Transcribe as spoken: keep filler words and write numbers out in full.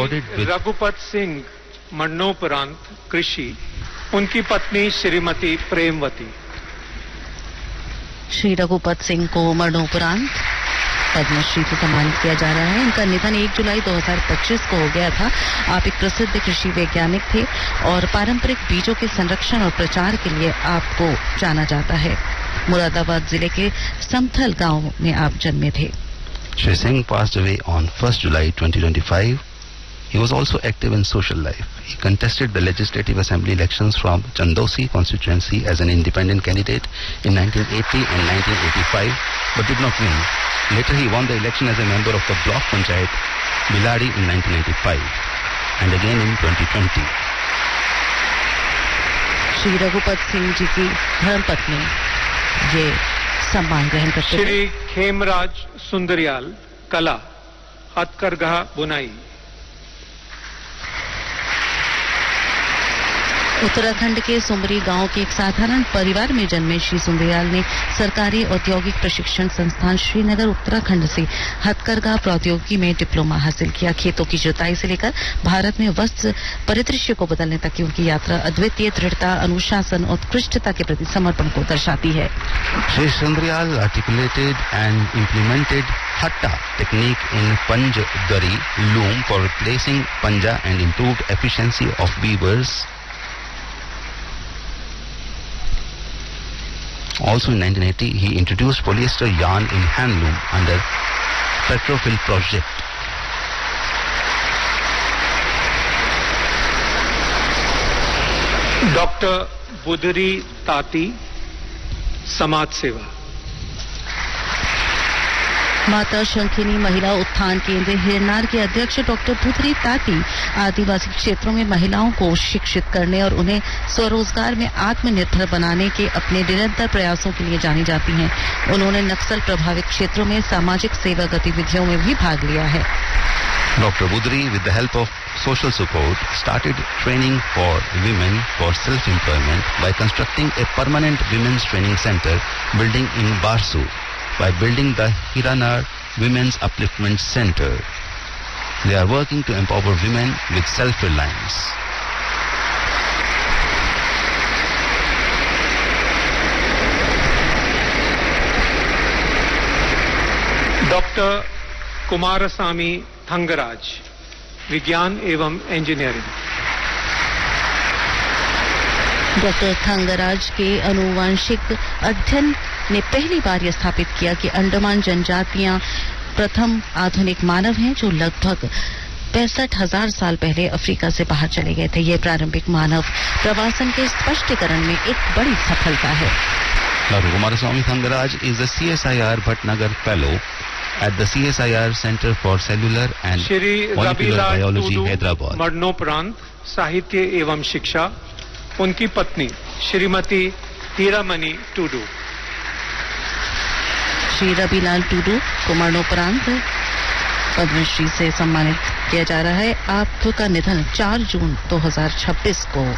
awarded with Raghupat Singh मरणोपरांत कृषि, उनकी पत्नी श्रीमती प्रेमवती। श्री रघुपत सिंह को मरणोपरांत पद्मश्री से सम्मानित किया जा रहा है। इनका निधन एक जुलाई दो हज़ार पच्चीस को हो गया था। आप एक प्रसिद्ध कृषि वैज्ञानिक थे और पारंपरिक बीजों के संरक्षण और प्रचार के लिए आपको जाना जाता है। मुरादाबाद जिले के समथल गांव में आप जन्मे थे। Shri Singh passed away on first July twenty twenty-five. He was also active in social life. He contested the Legislative Assembly elections from Chandosi constituency as an independent candidate in nineteen eighty and nineteen eighty-five, but did not win. Later he won the election as a member of the Block Panchayat Biladi in nineteen ninety-five and again in twenty twenty. Shri Raghupat Singh ji की धर्मपत्नी ये सम्मान ग्रहण करते हैं। श्री खेमराज सुंदरियाल, कला, हथकरघा बुनाई। उत्तराखंड के सुमरी गांव के एक साधारण परिवार में जन्मे श्री सुंदरियाल ने सरकारी औद्योगिक प्रशिक्षण संस्थान श्रीनगर उत्तराखंड से हथकरघा प्रौद्योगिकी में डिप्लोमा हासिल किया। खेतों की जुताई से लेकर भारत में वस्त्र परिदृश्य को बदलने तक की उनकी यात्रा अद्वितीय दृढ़ता, अनुशासन, उत्कृष्टता के प्रति समर्पण को दर्शाती है। Shri Sundariyal articulated and implemented hatta technique in Panj Dari loom for replacing panja and improved efficiency of weavers. Also in nineteen eighty, he introduced polyester yarn in handloom under Petrophil project. Doctor Budhri ताती, समाज सेवा। माता शंखिनी महिला उत्थान केंद्र हिरनार के अध्यक्ष doctor Budhri ताती आदिवासी क्षेत्रों में महिलाओं को शिक्षित करने और उन्हें स्वरोजगार में आत्मनिर्भर बनाने के अपने निरंतर प्रयासों के लिए जानी जाती हैं। उन्होंने नक्सल प्रभावित क्षेत्रों में सामाजिक सेवा गतिविधियों में भी भाग लिया है। Doctor Budri, with the help of social support, started training for women for self-employment by constructing a permanent women's training center building in Barsu, by building the Hiranar Women's Upliftment Center. They are working to empower women with self-reliance. Doctor Kumaraswamy Thangaraj, विज्ञान एवं engineering. Doctor Thangaraj के अनुवांशिक अध्ययन ने पहली बार यह स्थापित किया कि अंडमान जनजातियां प्रथम आधुनिक मानव हैं जो लगभग पैंसठ हजार साल पहले अफ्रीका से बाहर चले गए थे। ये प्रारंभिक मानव प्रवासन के स्पष्टीकरण में एक बड़ी सफलता है। Doctor Kumaraswamy Thangaraj is a C S I R Bhatnagar Fellow at the C S I R Center for Cellular and Molecular Biology, Hyderabad. मरणोपरांत साहित्य एवं शिक्षा, उनकी पत्नी श्रीमती तीरामणि टूडू। श्री रविलाल टूडू को मरणोपरांत पद्मश्री से सम्मानित किया जा रहा है। आपका निधन चार जून दो हज़ार छब्बीस को